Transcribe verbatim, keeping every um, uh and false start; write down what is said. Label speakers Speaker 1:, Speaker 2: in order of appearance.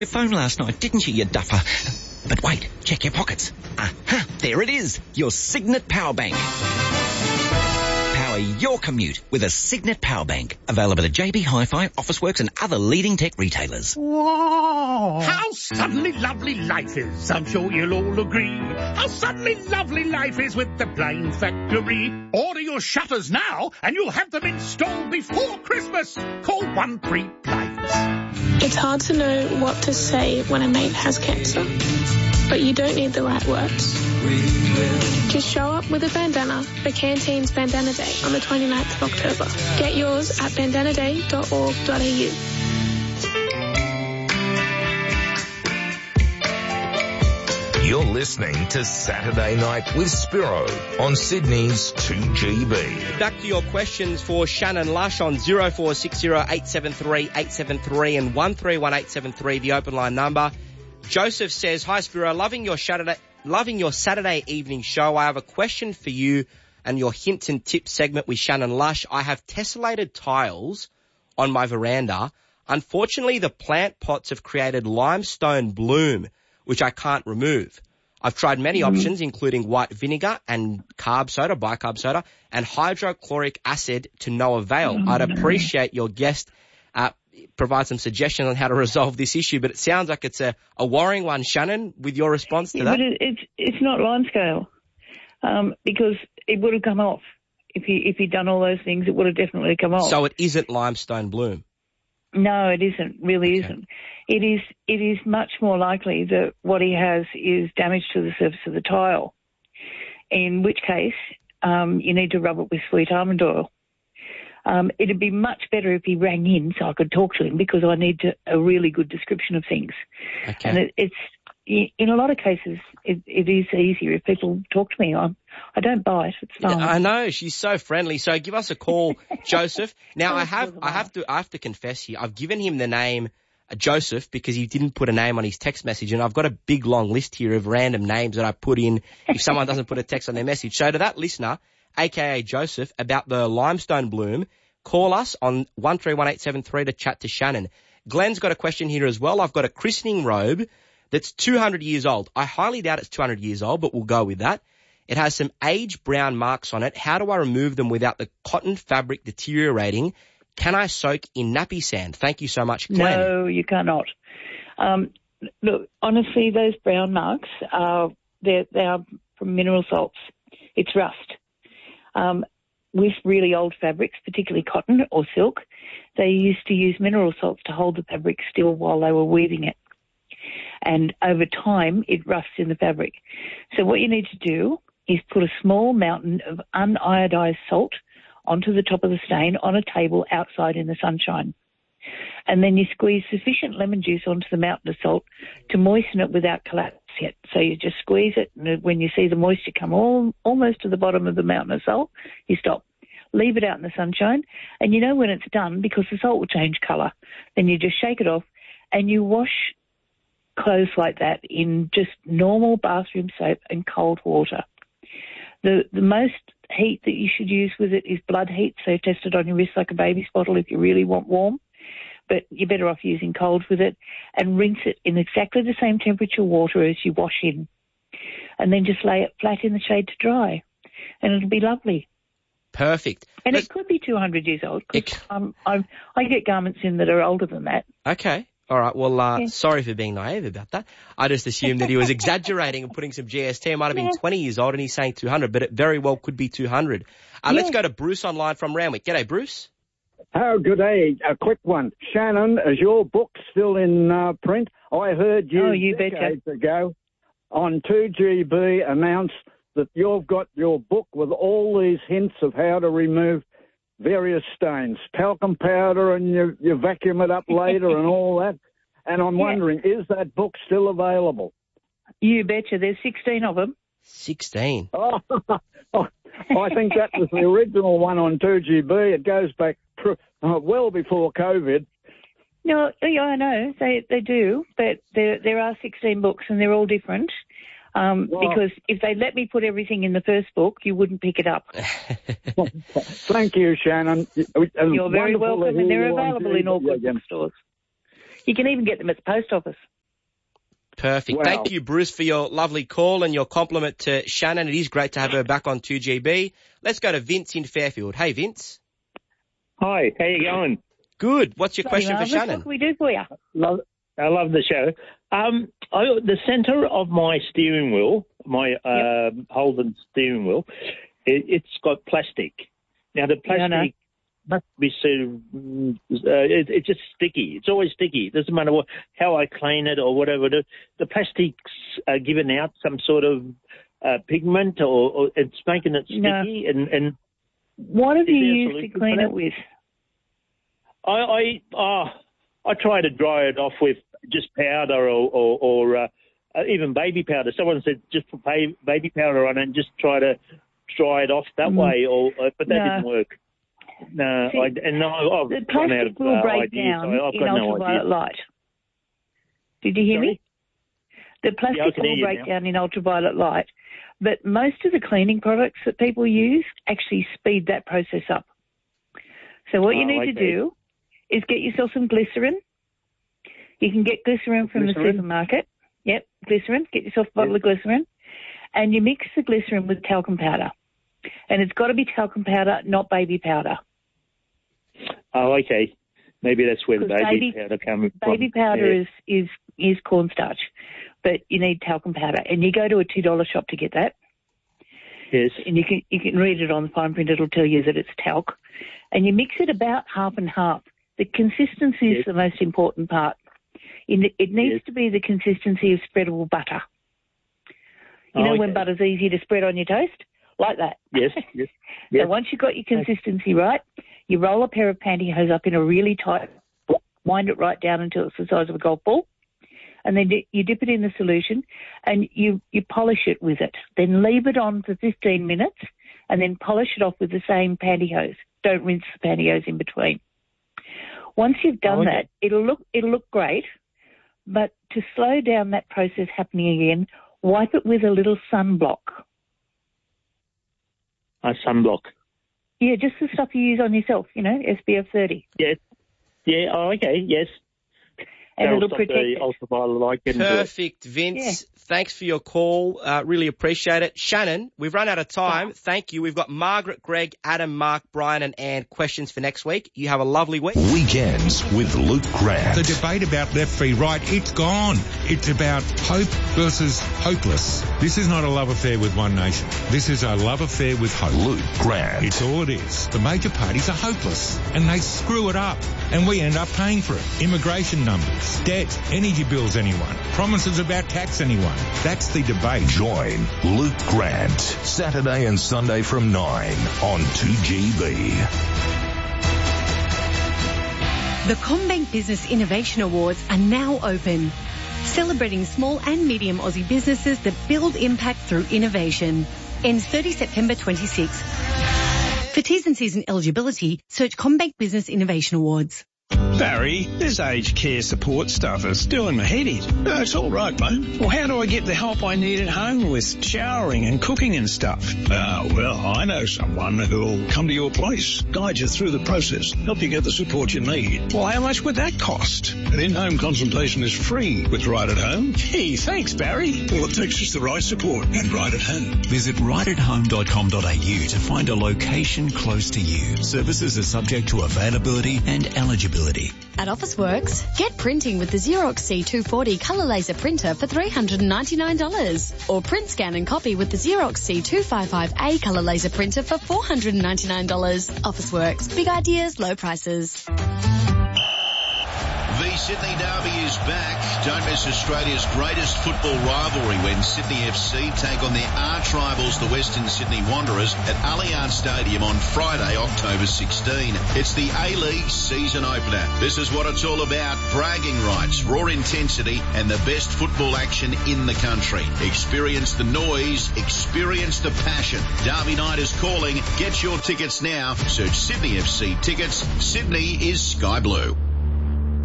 Speaker 1: Your phone last night, didn't you, you duffer? But wait, check your pockets. Aha, there it is, your Signet Power Bank. Power your commute with a Signet Power Bank. Available at J B Hi-Fi, Officeworks and other leading tech retailers.
Speaker 2: Whoa! How suddenly lovely life is, I'm sure you'll all agree. How suddenly lovely life is with the Blind Factory. Order your shutters now and you'll have them installed before Christmas. Call one three Blinds.
Speaker 3: It's hard to know what to say when a mate has cancer, but you don't need the right words. Just show up with a bandana for Canteen's Bandana Day on the twenty-ninth of October. Get yours at bandana day dot org dot a u.
Speaker 4: You're listening to Saturday Night with Spiro on Sydney's two G B.
Speaker 5: Back to your questions for Shannon Lush on zero four six zero eight seven three eight seven three and one three one eight seven three, the open line number. Joseph says, hi Spiro, loving your Saturday, loving your Saturday evening show. I have a question for you and your hints and tips segment with Shannon Lush. I have tessellated tiles on my veranda. Unfortunately, the plant pots have created limestone bloom, which I can't remove. I've tried many mm-hmm. options, including white vinegar and carb soda, bicarb soda, and hydrochloric acid to no avail. Mm-hmm. I'd appreciate your guest uh, provide some suggestions on how to resolve this issue, but it sounds like it's a, a worrying one, Shannon, with your response to
Speaker 6: yeah,
Speaker 5: that.
Speaker 6: But it, it's it's not limescale, um, because it would have come off. If he if he'd done all those things, it would have definitely come off.
Speaker 5: So it isn't limestone bloom?
Speaker 6: No, it isn't. Really
Speaker 5: okay.
Speaker 6: isn't. It is. It is much more likely that what he has is damage to the surface of the tile. In which case, um, you need to rub it with sweet almond oil. Um, it'd be much better if he rang in so I could talk to him, because I need to, a really good description of things.
Speaker 5: Okay.
Speaker 6: And it, it's in a lot of cases it, it is easier if people talk to me. I'm, I don't bite. It's fine.
Speaker 5: I know, she's so friendly. So give us a call, Joseph. Now I have I have to I have to confess here. I've given him the name uh, Joseph because he didn't put a name on his text message, and I've got a big long list here of random names that I put in if someone doesn't put a text on their message. So to that listener, aka Joseph, about the limestone bloom, call us on one three one eight seven three to chat to Shannon. Glenn's got a question here as well. I've got a christening robe that's two hundred years old. I highly doubt it's two hundred years old, but we'll go with that. It has some age brown marks on it. How do I remove them without the cotton fabric deteriorating? Can I soak in nappy sand? Thank you so much, Glenn.
Speaker 6: No, you cannot. Um, look, honestly, those brown marks are they are from mineral salts. It's rust. Um, with really old fabrics, particularly cotton or silk, they used to use mineral salts to hold the fabric still while they were weaving it. And over time, it rusts in the fabric. So what you need to do is put a small mountain of uniodized salt onto the top of the stain on a table outside in the sunshine. And then you squeeze sufficient lemon juice onto the mountain of salt to moisten it without collapse yet. So you just squeeze it, and when you see the moisture come all, almost to the bottom of the mountain of salt, you stop. Leave it out in the sunshine, and you know when it's done because the salt will change colour. Then you just shake it off, and you wash clothes like that in just normal bathroom soap and cold water. The the most heat that you should use with it is blood heat, so test it on your wrist like a baby's bottle if you really want warm. But you're better off using cold with it, and rinse it in exactly the same temperature water as you wash in. And then just lay it flat in the shade to dry, and it'll be lovely.
Speaker 5: Perfect.
Speaker 6: And
Speaker 5: Let's...
Speaker 6: it could be two hundred years old, because
Speaker 5: it...
Speaker 6: um, I, I get garments in that are older than that.
Speaker 5: Okay. All right. Well, uh,
Speaker 6: yeah.
Speaker 5: sorry for being naive about that. I just assumed that he was exaggerating and putting some G S T. It might have been yeah. twenty years old and he's saying two hundred, but it very well could be two hundred. Uh, yeah. Let's go to Bruce online from Randwick. G'day, Bruce.
Speaker 7: Oh, good day. A quick one. Shannon, is your book still in uh, print? I heard you,
Speaker 6: oh, you
Speaker 7: decades
Speaker 6: betcha.
Speaker 7: ago on two G B announce that you've got your book with all these hints of how to remove various stains, talcum powder, and you, you vacuum it up later and all that. And I'm wondering, yeah. is that book still available?
Speaker 6: You betcha. There's sixteen of them.
Speaker 5: sixteen?
Speaker 7: Oh, I think that was the original one on two G B. It goes back pr- uh, well before COVID.
Speaker 6: No, yeah, I know. They they do, but there there are sixteen books and they're all different. Um, well, because if they let me put everything in the first book, you wouldn't pick it up.
Speaker 7: Thank you, Shannon.
Speaker 6: You're very welcome, and they're available in all good bookstores. You can even get them at the post office.
Speaker 5: Perfect.
Speaker 7: Wow.
Speaker 5: Thank you, Bruce, for your lovely call and your compliment to Shannon. It is great to have her back on two G B. Let's go to Vince in Fairfield. Hey, Vince.
Speaker 8: Hi, how you going?
Speaker 5: Good. What's your
Speaker 6: Hey,
Speaker 5: question for
Speaker 6: Marvin,
Speaker 5: Shannon?
Speaker 6: What can we do for you?
Speaker 8: Love, I love the show. Um, I, the centre of my steering wheel, my uh, Holden steering wheel, it, it's got plastic. Now the plastic
Speaker 6: no.
Speaker 8: must be sort of, mm, uh, it, it's just sticky. It's always sticky. It doesn't matter what, how I clean it or whatever. The, the plastic's uh, giving out some sort of uh, pigment, or, or it's making it sticky.
Speaker 6: No.
Speaker 8: And, and
Speaker 6: What have
Speaker 8: Is
Speaker 6: you
Speaker 8: there a
Speaker 6: used to
Speaker 8: solution
Speaker 6: clean
Speaker 8: for
Speaker 6: it
Speaker 8: that?
Speaker 6: with?
Speaker 8: I I, uh, I try to dry it off with just powder or or, or uh, uh, even baby powder. Someone said just put ba- baby powder on it and just try to dry it off that
Speaker 6: Mm.
Speaker 8: way. Or uh, but that
Speaker 6: No.
Speaker 8: didn't work. No,
Speaker 6: See,
Speaker 8: I, and no, I've
Speaker 6: The
Speaker 8: run out
Speaker 6: plastic
Speaker 8: of
Speaker 6: will
Speaker 8: uh,
Speaker 6: break
Speaker 8: ideas.
Speaker 6: down
Speaker 8: So I've
Speaker 6: in
Speaker 8: got no
Speaker 6: ultraviolet
Speaker 8: idea.
Speaker 6: light. Did you hear
Speaker 8: Sorry?
Speaker 6: me? The plastic
Speaker 8: Yeah, I can hear
Speaker 6: will
Speaker 8: you
Speaker 6: break
Speaker 8: now.
Speaker 6: down in ultraviolet light, but most of the cleaning products that people use actually speed that process up. So what you
Speaker 8: Oh,
Speaker 6: need
Speaker 8: okay.
Speaker 6: to do is get yourself some glycerin. You can get glycerin from the
Speaker 8: Glycerin?
Speaker 6: supermarket. Yep, glycerin. Get yourself a bottle of glycerin. And you mix the glycerin with talcum powder. And it's got to be talcum powder, not baby powder.
Speaker 8: Oh, okay. Maybe that's where the
Speaker 6: 'Cause
Speaker 8: baby,
Speaker 6: baby-
Speaker 8: powder comes from.
Speaker 6: Baby powder
Speaker 8: Yeah.
Speaker 6: is, is, is cornstarch, but you need talcum powder. And you go to a two dollar shop to get that.
Speaker 8: Yes.
Speaker 6: And you can you can read it on the fine print. It'll tell you that it's talc. And you mix it about half and half. The consistency is
Speaker 8: Yes.
Speaker 6: the most important part. It, it needs
Speaker 8: Yes.
Speaker 6: to be the consistency of spreadable butter. You
Speaker 8: Oh,
Speaker 6: know when
Speaker 8: okay.
Speaker 6: butter's easy to spread on your toast? Like that.
Speaker 8: Yes, yes.
Speaker 6: So
Speaker 8: yes.
Speaker 6: once you've got your consistency right, you roll a pair of pantyhose up in a really tight ball, wind it right down until it's the size of a golf ball, and then di- you dip it in the solution and you, you polish it with it. Then leave it on for fifteen minutes and then polish it off with the same pantyhose. Don't rinse the pantyhose in between. Once you've done
Speaker 8: Oh, okay.
Speaker 6: that, it'll look it'll look great, but to slow down that process happening again, wipe it with a little sunblock.
Speaker 8: A sunblock.
Speaker 6: Yeah, just the stuff you use on yourself, you know, S P F thirty.
Speaker 8: Yes. Yeah, oh, okay, yes.
Speaker 6: And
Speaker 8: That'll
Speaker 6: it'll
Speaker 8: stop
Speaker 6: protect
Speaker 8: the
Speaker 6: it.
Speaker 8: ultraviolet light getting to it.
Speaker 5: Perfect, Vince. Thanks for your call. Uh, really appreciate it. Shannon, we've run out of time.
Speaker 6: Yeah.
Speaker 5: Thank you. We've got Margaret, Greg, Adam, Mark, Brian and Anne questions for next week. You have a lovely week.
Speaker 4: Weekends with Luke Grant.
Speaker 9: The debate about left v right, it's gone. It's about hope versus hopeless. This is not a love affair with one nation. This is a love affair with hope.
Speaker 4: Luke Grant.
Speaker 9: It's all it is. The major parties are hopeless and they screw it up and we end up paying for it. Immigration numbers, debt, energy bills anyone, promises about tax anyone. That's the debate.
Speaker 4: Join Luke Grant Saturday and Sunday from nine on two G B.
Speaker 10: The CommBank Business Innovation Awards are now open, celebrating small and medium Aussie businesses that build impact through innovation. Ends thirtieth September twenty-sixth. For T's and C's and eligibility, search CommBank Business Innovation Awards.
Speaker 11: Barry, this aged care support stuff is doing my head in. No, it's all right, mate. Well, how do I get the help I need at home with showering and cooking and stuff?
Speaker 12: Ah, well, I know someone who'll come to your place, guide you through the process, help you get the support you need.
Speaker 11: Well, how much would that cost?
Speaker 12: An in-home consultation is free with Right at Home.
Speaker 11: Gee, thanks, Barry.
Speaker 12: All it takes is the right support and Right at Home.
Speaker 13: Visit right at home dot com dot a u to find a location close to you. Services are subject to availability and eligibility.
Speaker 14: At Officeworks, get printing with the Xerox C two forty colour laser printer for three hundred ninety-nine dollars. Or print, scan and copy with the Xerox C two fifty-five A colour laser printer for four hundred ninety-nine dollars. Officeworks, big ideas, low prices.
Speaker 15: The Sydney Derby is back. Don't miss Australia's greatest football rivalry when Sydney F C take on their arch rivals, the Western Sydney Wanderers, at Allianz Stadium on Friday, October sixteenth. It's the A-League season opener. This is what it's all about. Bragging rights, raw intensity, and the best football action in the country. Experience the noise, experience the passion. Derby night is calling. Get your tickets now. Search Sydney F C tickets. Sydney is sky blue.